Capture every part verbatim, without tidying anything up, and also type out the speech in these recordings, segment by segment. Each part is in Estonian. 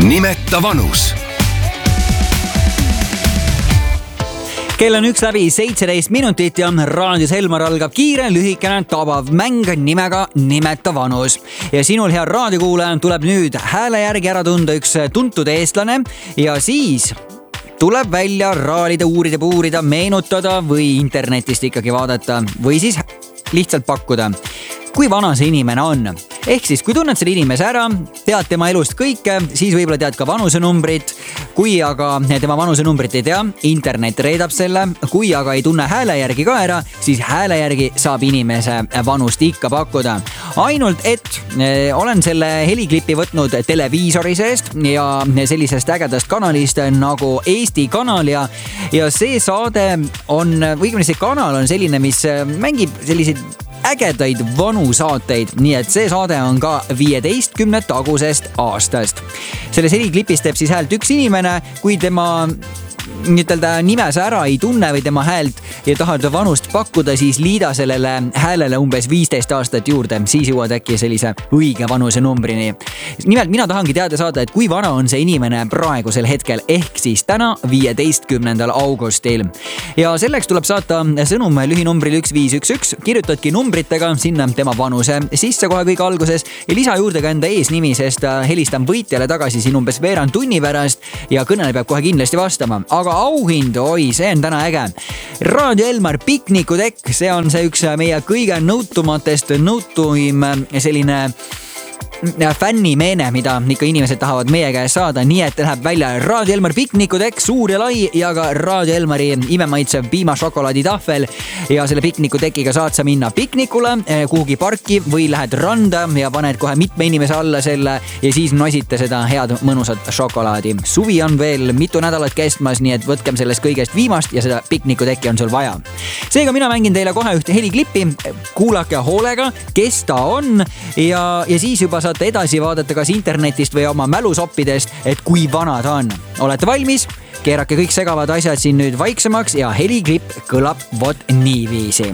Nimeta vanus. Kell on üks läbi seitseteist minutit ja raadios Elmar algab kiire, lühikene, tabav mäng nimega Nimeta vanus. Ja sinul, hea raadiokuulaja, tuleb nüüd hääle järgi ära tunda üks tuntud eestlane ja siis tuleb välja raalida, uurida, puurida, meenutada või internetist ikkagi vaadata või siis lihtsalt pakkuda, kui vana see inimene on. Ehk siis, kui tunned selle inimese ära, tead tema elust kõike, siis võib-olla tead ka vanusenumbrit. Kui aga tema vanusenumbrit ei tea, internet reedab selle. Kui aga ei tunne hääle järgi ka ära, siis hääle järgi saab inimese vanust ikka pakkuda. Ainult, et eh, olen selle heliklipi võtnud televiisori seest ja sellisest ägedast kanalist nagu Eesti Kanal ja, ja see saade on, või see kanal on selline, mis mängib selliseid ägedaid vanu saateid, nii et see saade on ka viieteistkümne tagusest aastast. Selles heliklipis teeb siis häält üks inimene, kui tema ütelda nime sa ära ei tunne või tema häält ja tahad vanust pakkuda, siis liida sellele häälele umbes viisteist aastat juurde, siis jõuad äkki sellise õige vanuse numbrini. Nimelt mina tahangi teada saada, et kui vana on see inimene praegusel hetkel, ehk siis täna viieteistkümnendal augustil. Ja selleks tuleb saata sõnum lühinumbril üks viis üks üks, kirjutadki numbritega sinna tema vanuse sisse kohe kõige alguses ja lisa juurde ka enda eesnimi, sest helistan võitjale tagasi siin umbes veerand tunni pärast ja kõnele peab kohe kindlasti vastama. Aga auhind, oi, see on täna äge. Raadio Elmar piknikutekk, see on see üks meie kõige nõutumatest, nõutuim selline fännimeene, mida ikka inimesed tahavad meie käes saada, nii et läheb välja Raadio Elmar piknikutekk, suur ja lai ja ka Raadio Elmari imemaitsev piimašokolaaditahvel ja selle piknikutekiga saad sa minna piknikule, kuhugi parki või lähed randa ja paned kohe mitme inimese alla selle ja siis nosite seda head mõnusat šokolaadi. Suvi on veel mitu nädalat kestmas, nii et võtkem sellest kõigest viimast ja seda piknikutekki on sul vaja. Seega mina mängin teile kohe ühte heliklippi, kuulake hoolega, kes ta on ja, ja siis juba saate edasi vaadata kas internetist või oma mälusoppidest, et kui vana ta on. Olete valmis? Keerake kõik segavad asjad siin nüüd vaiksemaks ja heliklipp kõlab vot niiviisi.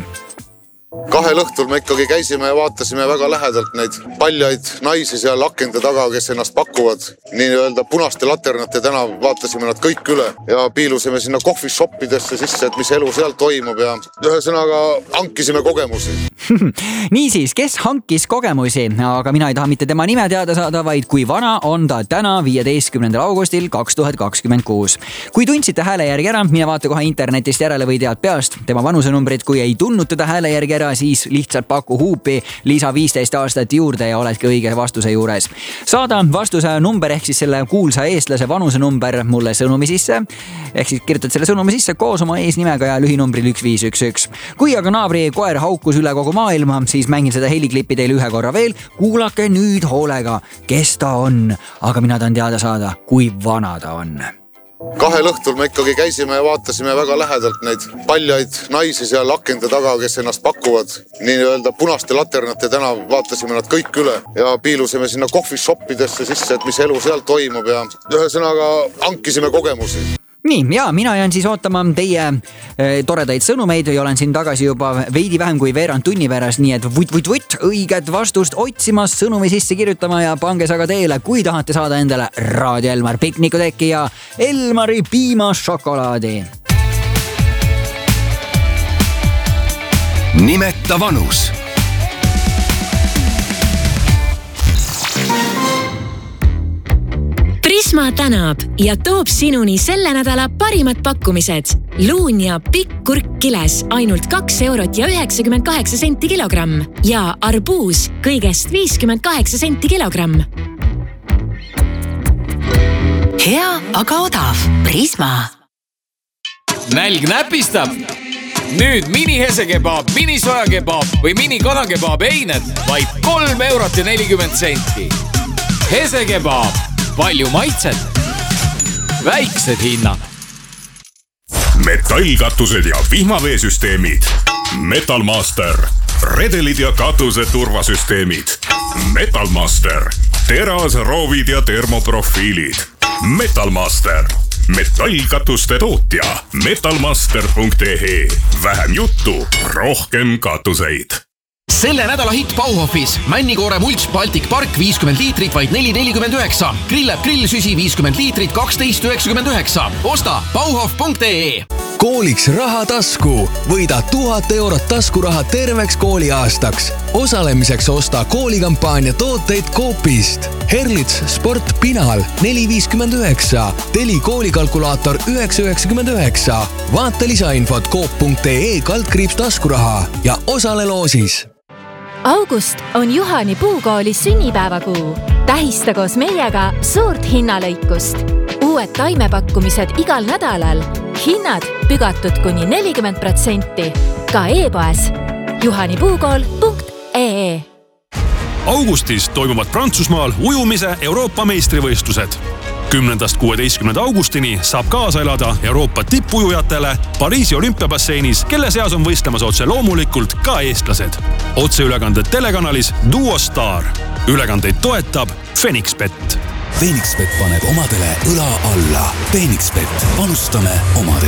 Kahel õhtul me ikkagi käisime ja vaatasime väga lähedalt neid paljaid naisi seal akende taga, kes ennast pakuvad. Nii-öelda punaste laternate täna vaatasime nad kõik üle ja piilusime sinna kohvishoppidesse sisse, et mis elu seal toimub ja ühesõnaga hankisime kogemusi. Niisiis, kes hankis kogemusi? Aga mina ei taha mitte tema nime teada saada, vaid kui vana on ta täna viieteistkümnendal augustil kaks tuhat kakskümmend kuus. Kui tundsite hääle järgi ära, mine vaata kohe internetist järele või tead peast tema vanusenumbrit, kui ei tundnud teda hääle järgi ära, siis lihtsalt paku huupi, lisa viisteist aastat juurde ja oledki õige vastuse juures. Saada vastuse number ehk siis selle kuulsa eestlase vanuse number mulle sõnumi sisse, ehk siis kirjutad selle sõnumi sisse koos oma eesnimega ja lühinumbril üks viis üks üks. Kui aga naabri koer haukus üle kogu maailma, siis mängin seda heliklippi teile ühe korra veel. Kuulake nüüd hoolega, kes ta on, aga mina tahan teada saada, kui vana ta on. Kahel õhtul me ikkagi käisime ja vaatasime väga lähedalt neid paljaid naisi seal akende taga, kes ennast pakuvad. Nii-öelda punaste laternate täna vaatasime nad kõik üle ja piilusime sinna kohvishoppidesse sisse, et mis elu seal toimub ja ühesõnaga hankisime kogemusi. Nii, ja mina jään siis ootama teie e, toredaid sõnumeid ja olen siin tagasi juba veidi vähem kui veerand tunni pärast, nii et vutt, vutt, vutt, õiget vastust otsimas, sõnumi sisse kirjutama ja pange sa ka teele, kui tahate saada endale Raadio Elmar piknikuteki ja Elmari piimašokolaadi. Nimeta vanus. Prisma tänab ja toob sinuni selle nädala parimad pakkumised. Luun ja pikk kurk kiles ainult kaks eurot ja üheksakümmend kaheksa senti kilogramm ja arbuus kõigest viiskümmend kaheksa senti kilogramm. Hea, aga odav. Prisma. Nälg näpistab. Nüüd mini hesekebab, mini sojakebab või mini kanakebab eined vaid kolm eurot ja nelikümmend senti. Hesekebab. Palju maitset. Väiksed hinnad. Metallkatused ja vihmaveesüsteemid. Metalmaster. Redelid ja katuse turvasüsteemid. Metalmaster. Teras, roovid ja termoprofiilid. Metalmaster. Metallkatuste tootja. metalmaster punkt ee. Vähem juttu, rohkem katuseid. Selle nädala hitt Bauhofis. Männikoore mulch Baltic Park viiskümmend liitrit vaid neli nelikümmend üheksa. Grillab grillsüsi viiskümmend liitrit kaksteist üheksakümmend üheksa. Osta bauhof punkt ee. Kooliks raha tasku. Võida tuhat eurot taskuraha terveks kooliaastaks. Osalemiseks osta koolikampaania tooteid Coopist. Herlits Sport Pinal neli viiskümmend üheksa. Teli koolikalkulaator üheksa üheksakümmend üheksa. Vaata lisainfot coop punkt ee kaldkriips taskuraha ja osale loosis. August on Juhani puukooli sünnipäevakuu. Tähista koos meiega suurt hinnalõikust. Uued taimepakkumised igal nädalal. Hinnad pügatud kuni nelikümmend protsenti. Ka e-poes juhanipuukool punkt ee. Augustis toimuvad Prantsusmaal ujumise Euroopa meistrivõistlused. kümnendast kuueteistkümnenda augustini saab kaasa elada Euroopa tippujujatele Pariisi olümpiabasseinis, kelle seas on võistlemas otse loomulikult ka eestlased. Otseülekanded telekanalis Duo Star. Ülekandeid toetab Fenixbet. Fenixbet paneb omadele õla alla. Fenixbet, panustame omadesse.